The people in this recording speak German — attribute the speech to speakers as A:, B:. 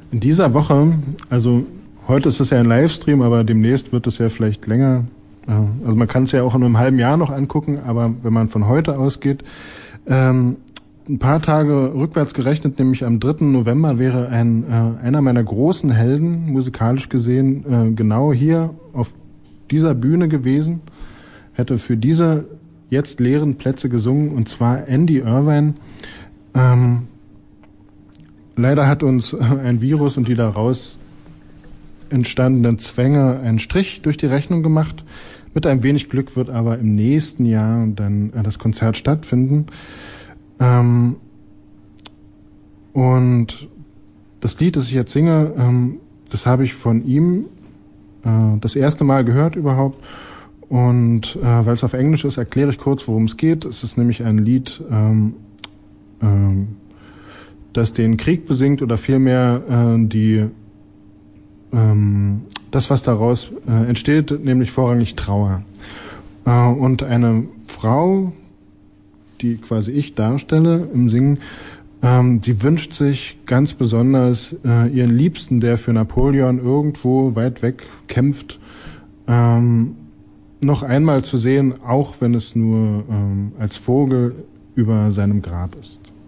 A: In dieser Woche, also heute ist es ja ein Livestream, aber demnächst wird es ja vielleicht länger. Also man kann es ja auch in einem halben Jahr noch angucken, aber wenn man von heute ausgeht, ein paar Tage rückwärts gerechnet, nämlich am 3. November wäre einer meiner großen Helden, musikalisch gesehen, genau hier auf dieser Bühne gewesen, hätte für diese jetzt leeren Plätze gesungen, und zwar Andy Irvine. Leider hat uns ein Virus und die daraus entstandenen Zwänge einen Strich durch die Rechnung gemacht. Mit ein wenig Glück wird aber im nächsten Jahr dann das Konzert stattfinden. Und das Lied, das ich jetzt singe, das habe ich von ihm das erste Mal gehört überhaupt. Und weil es auf Englisch ist, erkläre ich kurz, worum es geht. Es ist nämlich ein Lied, das den Krieg besingt, oder vielmehr das, was daraus entsteht, nämlich vorrangig Trauer. Und eine Frau, die quasi ich darstelle im Singen, sie wünscht sich ganz besonders ihren Liebsten, der für Napoleon irgendwo weit weg kämpft, noch einmal zu sehen, auch wenn es nur als Vogel über seinem Grab ist.